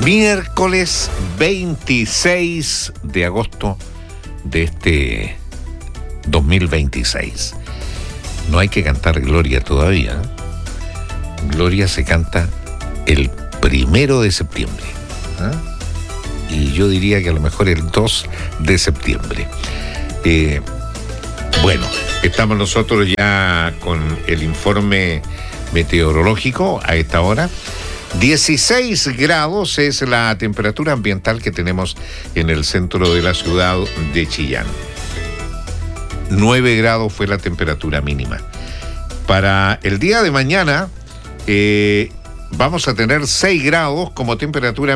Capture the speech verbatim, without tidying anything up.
Miércoles veintiséis de agosto de este dos mil veintiséis. No hay que cantar Gloria todavía. Gloria se canta el primero de septiembre. ¿eh? Y yo diría que a lo mejor el dos de septiembre. Eh, bueno, estamos nosotros ya con el informe meteorológico a esta hora. dieciséis grados es la temperatura ambiental que tenemos en el centro de la ciudad de Chillán. nueve grados fue la temperatura mínima. Para el día de mañana eh, vamos a tener seis grados como temperatura